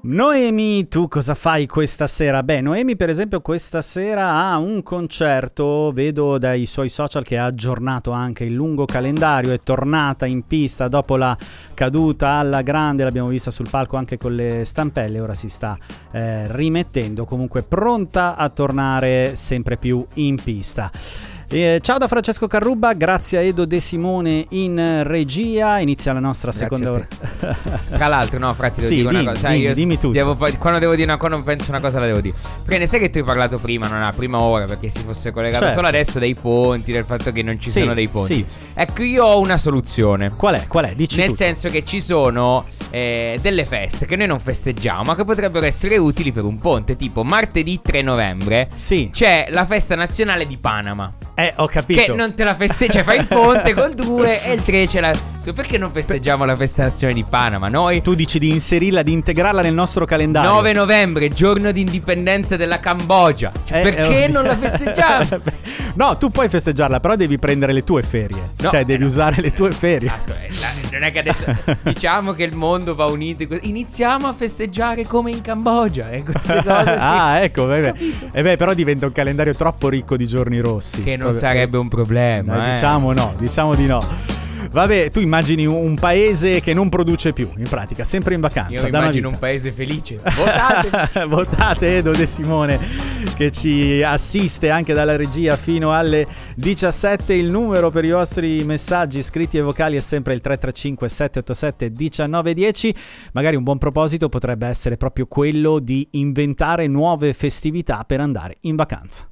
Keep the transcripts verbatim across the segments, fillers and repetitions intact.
Noemi, tu cosa fai questa sera? Beh, Noemi per esempio questa sera ha un concerto, vedo dai suoi social che ha aggiornato anche il lungo calendario, è tornata in pista dopo la caduta alla grande, l'abbiamo vista sul palco anche con le stampelle, ora si sta eh, rimettendo, comunque pronta a tornare sempre più in pista. Eh, ciao da Francesco Carrubba, grazie a Edo De Simone in regia. Inizia la nostra Grazie seconda ora. Tra l'altro, no, frati, devo sì, dire dimmi, una cosa. Sai, dimmi, io dimmi tutto. Devo, quando devo dire una cosa, non penso una cosa, la devo dire. Perché sai che tu hai parlato prima, non alla prima ora, perché si fosse collegato certo. solo adesso dei ponti, del fatto che non ci sì, sono dei ponti. Sì. Ecco, io ho una soluzione. Qual è? Qual è? Dici Nel tutto. senso che ci sono eh, delle feste che noi non festeggiamo, ma che potrebbero essere utili per un ponte. Tipo martedì tre novembre sì. c'è la festa nazionale di Panama. Eh, ho capito. Che non te la festeggia, cioè fai il ponte col due e il tre ce la. Perché non festeggiamo la festa nazionale di Panama? Noi Tu dici di inserirla, di integrarla nel nostro calendario. nove novembre, giorno di indipendenza della Cambogia. Cioè, Eh, perché eh, non la festeggiamo? No, tu puoi festeggiarla, però devi prendere le tue ferie. No, cioè, devi eh no. usare le tue ferie. Ah, non è che adesso diciamo che il mondo va unito. Iniziamo a festeggiare come in Cambogia. E queste cose sì. Ah, ecco, beh, eh beh, però diventa un calendario troppo ricco di giorni rossi. Che non Vabbè, sarebbe un problema. Dai, eh. diciamo no, diciamo di no. Vabbè, tu immagini un paese che non produce più, in pratica, sempre in vacanza. Io da una immagino vita. un paese felice. Votate. Votate Edo De Simone che ci assiste anche dalla regia fino alle diciassette. Il numero per i vostri messaggi scritti e vocali è sempre il tre tre cinque sette otto sette uno nove uno zero. Magari un buon proposito potrebbe essere proprio quello di inventare nuove festività per andare in vacanza.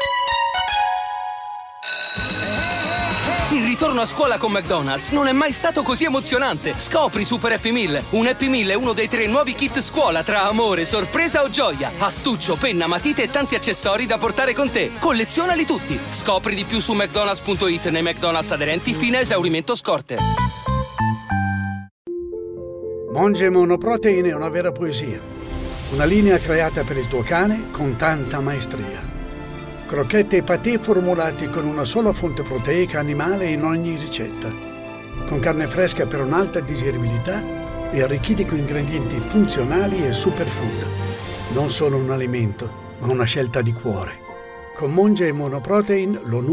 Il ritorno a scuola con McDonald's non è mai stato così emozionante. Scopri Super Happy Meal. Un Happy Meal è uno dei tre nuovi kit scuola tra amore, sorpresa o gioia. Astuccio, penna, matite e tanti accessori da portare con te. Collezionali tutti. Scopri di più su mcdonalds punto it nei McDonald's aderenti fino a esaurimento scorte. Monge Monoprotein è una vera poesia. Una linea creata per il tuo cane con tanta maestria. Crocchette e patè formulati con una sola fonte proteica animale in ogni ricetta. Con carne fresca per un'alta digeribilità e arricchiti con ingredienti funzionali e superfood. Non solo un alimento, ma una scelta di cuore. Con Monge Monoprotein lo